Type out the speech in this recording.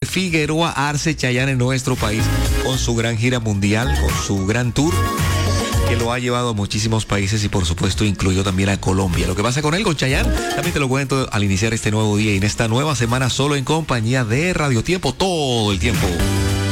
Figueroa Arce Chayanne en nuestro país con su gran gira mundial, con su gran tour, que lo ha llevado a muchísimos países y por supuesto incluyó también a Colombia. Lo que pasa con él, con Chayanne, también te lo cuento al iniciar este nuevo día y en esta nueva semana solo en compañía de Radio Tiempo, todo el tiempo.